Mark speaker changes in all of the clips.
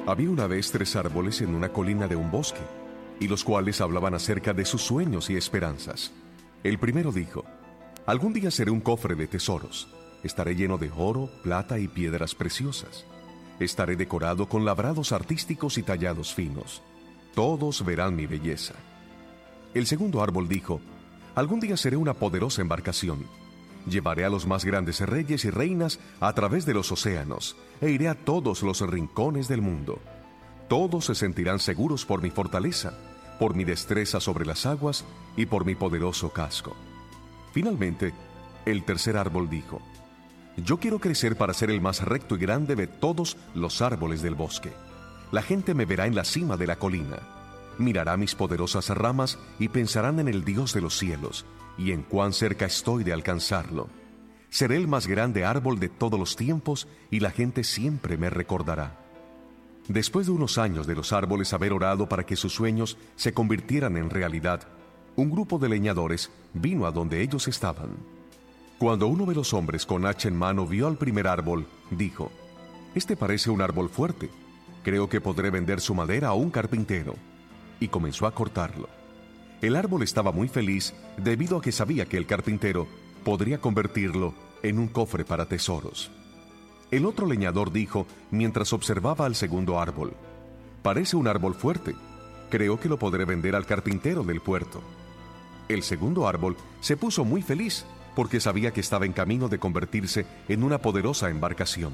Speaker 1: Había una vez 3 árboles en una colina de un bosque, y los cuales hablaban acerca de sus sueños y esperanzas. El primero dijo: algún día seré un cofre de tesoros. Estaré lleno de oro, plata y piedras preciosas. Estaré decorado con labrados artísticos y tallados finos. Todos verán mi belleza. El segundo árbol dijo: algún día seré una poderosa embarcación. Llevaré a los más grandes reyes y reinas a través de los océanos, e iré a todos los rincones del mundo. Todos se sentirán seguros por mi fortaleza, por mi destreza sobre las aguas y por mi poderoso casco. Finalmente, el tercer árbol dijo: yo quiero crecer para ser el más recto y grande de todos los árboles del bosque. La gente me verá en la cima de la colina. Mirará mis poderosas ramas y pensarán en el Dios de los cielos y en cuán cerca estoy de alcanzarlo. Seré el más grande árbol de todos los tiempos y la gente siempre me recordará. Después de unos años de los árboles haber orado para que sus sueños se convirtieran en realidad, un grupo de leñadores vino a donde ellos estaban. Cuando uno de los hombres con hacha en mano vio al primer árbol, dijo: este parece un árbol fuerte. Creo que podré vender su madera a un carpintero. Y comenzó a cortarlo. El árbol estaba muy feliz debido a que sabía que el carpintero podría convertirlo en un cofre para tesoros. El otro leñador dijo, mientras observaba al segundo árbol: parece un árbol fuerte. Creo que lo podré vender al carpintero del puerto. El segundo árbol se puso muy feliz porque sabía que estaba en camino de convertirse en una poderosa embarcación.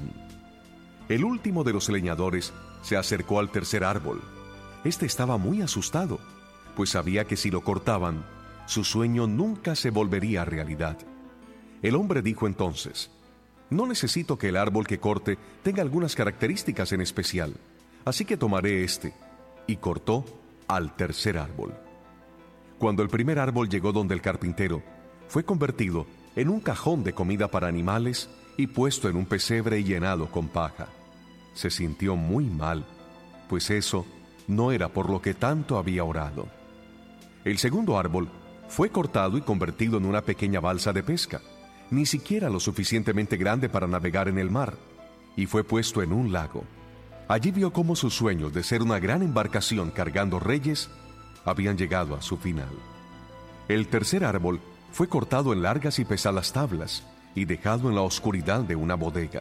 Speaker 1: El último de los leñadores se acercó al tercer árbol. Este estaba muy asustado, pues sabía que si lo cortaban, su sueño nunca se volvería realidad. El hombre dijo entonces: no necesito que el árbol que corte tenga algunas características en especial, así que tomaré este. Y cortó al tercer árbol. Cuando el primer árbol llegó donde el carpintero, fue convertido en un cajón de comida para animales y puesto en un pesebre llenado con paja. Se sintió muy mal, pues eso no era por lo que tanto había orado. El segundo árbol fue cortado y convertido en una pequeña balsa de pesca, ni siquiera lo suficientemente grande para navegar en el mar, y fue puesto en un lago. Allí vio cómo sus sueños de ser una gran embarcación cargando reyes habían llegado a su final. El tercer árbol fue cortado en largas y pesadas tablas y dejado en la oscuridad de una bodega.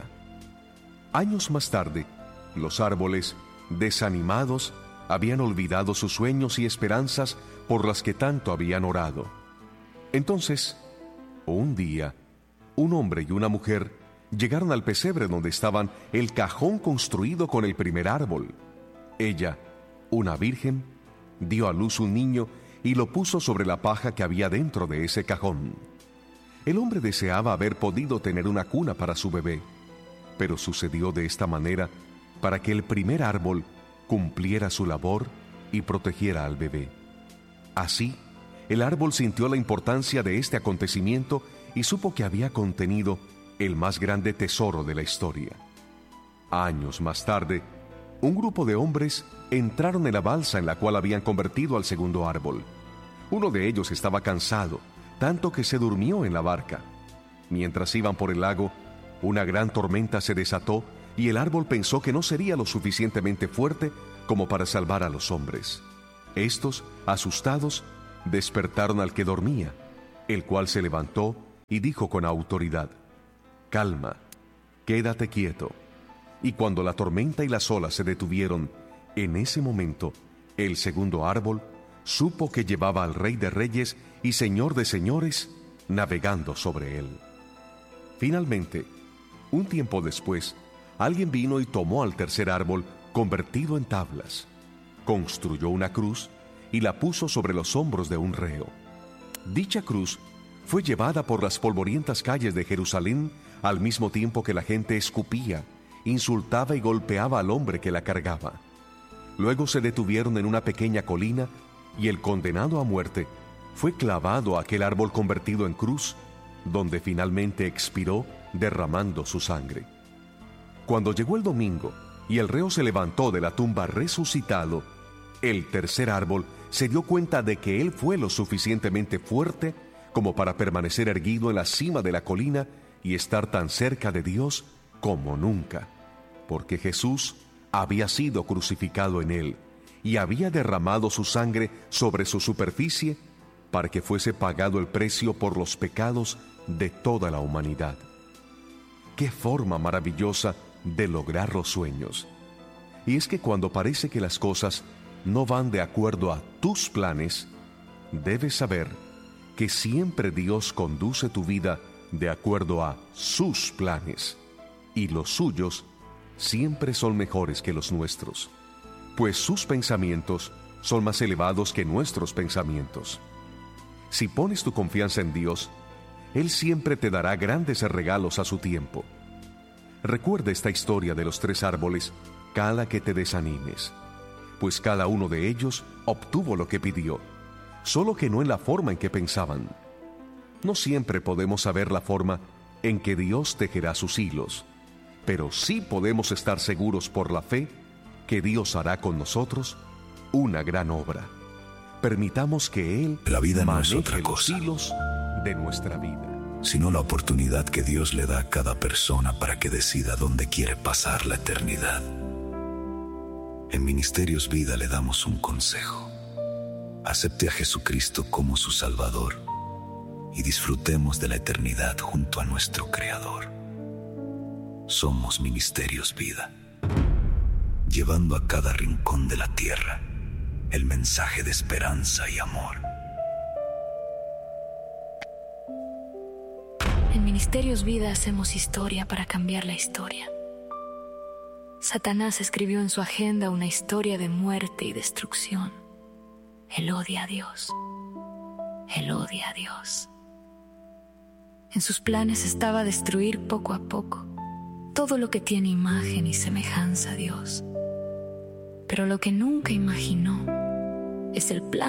Speaker 1: Años más tarde, los árboles, desanimados, habían olvidado sus sueños y esperanzas por las que tanto habían orado. Entonces, un día, un hombre y una mujer llegaron al pesebre donde estaban el cajón construido con el primer árbol. Ella, una virgen, dio a luz un niño y lo puso sobre la paja que había dentro de ese cajón. El hombre deseaba haber podido tener una cuna para su bebé, pero sucedió de esta manera para que el primer árbol cumpliera su labor y protegiera al bebé. Así, el árbol sintió la importancia de este acontecimiento y supo que había contenido el más grande tesoro de la historia. Años más tarde, un grupo de hombres entraron en la balsa en la cual habían convertido al segundo árbol. Uno de ellos estaba cansado, tanto que se durmió en la barca. Mientras iban por el lago, una gran tormenta se desató y el árbol pensó que no sería lo suficientemente fuerte como para salvar a los hombres. Estos, asustados, despertaron al que dormía, el cual se levantó y dijo con autoridad: calma, quédate quieto. Y cuando la tormenta y las olas se detuvieron, en ese momento, el segundo árbol supo que llevaba al Rey de Reyes y Señor de Señores navegando sobre él. Finalmente, un tiempo después, alguien vino y tomó al tercer árbol convertido en tablas, construyó una cruz y la puso sobre los hombros de un reo. Dicha cruz fue llevada por las polvorientas calles de Jerusalén al mismo tiempo que la gente escupía, insultaba y golpeaba al hombre que la cargaba. Luego se detuvieron en una pequeña colina y el condenado a muerte fue clavado a aquel árbol convertido en cruz, donde finalmente expiró derramando su sangre. Cuando llegó el domingo y el reo se levantó de la tumba resucitado, el tercer árbol se dio cuenta de que él fue lo suficientemente fuerte como para permanecer erguido en la cima de la colina y estar tan cerca de Dios como nunca, porque Jesús había sido crucificado en él y había derramado su sangre sobre su superficie para que fuese pagado el precio por los pecados de toda la humanidad. ¡Qué forma maravillosa de lograr los sueños! Y es que cuando parece que las cosas no van de acuerdo a tus planes, debes saber que siempre Dios conduce tu vida de acuerdo a sus planes, y los suyos siempre son mejores que los nuestros, pues sus pensamientos son más elevados que nuestros pensamientos. Si pones tu confianza en Dios, Él siempre te dará grandes regalos a su tiempo. Recuerda esta historia de los 3 árboles cada que te desanimes, pues cada uno de ellos obtuvo lo que pidió, solo que no en la forma en que pensaban. No siempre podemos saber la forma en que Dios tejerá sus hilos, pero sí podemos estar seguros por la fe que Dios hará con nosotros una gran obra. Permitamos que Él
Speaker 2: la vida no es
Speaker 1: maneje
Speaker 2: otra
Speaker 1: los
Speaker 2: cosa,
Speaker 1: hilos de nuestra vida,
Speaker 2: sino la oportunidad que Dios le da a cada persona para que decida dónde quiere pasar la eternidad. En Ministerios Vida le damos un consejo: acepte a Jesucristo como su Salvador y disfrutemos de la eternidad junto a nuestro Creador. Somos Ministerios Vida, llevando a cada rincón de la tierra el mensaje de esperanza y amor.
Speaker 3: En Ministerios Vida hacemos historia para cambiar la historia. Satanás escribió en su agenda una historia de muerte y destrucción. Él odia a Dios. Él odia a Dios. En sus planes estaba destruir poco a poco todo lo que tiene imagen y semejanza a Dios. Pero lo que nunca imaginó es el plan